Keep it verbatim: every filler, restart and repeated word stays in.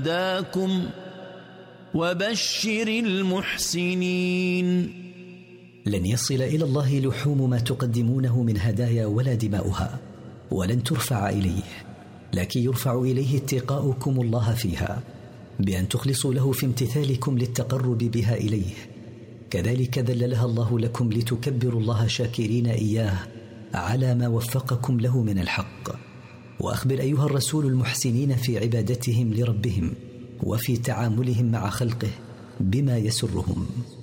هداكم وبشر المحسنين. لن يصل إلى الله لحوم ما تقدمونه من هدايا ولا دماؤها، ولن ترفع إليه، لكن يرفع إليه اتقاؤكم الله فيها بأن تخلصوا له في امتثالكم للتقرب بها إليه. كذلك ذللها الله لكم لتكبروا الله شاكرين إياه على ما وفقكم له من الحق. وأخبر أيها الرسول المحسنين في عبادتهم لربهم وفي تعاملهم مع خلقه بما يسرهم.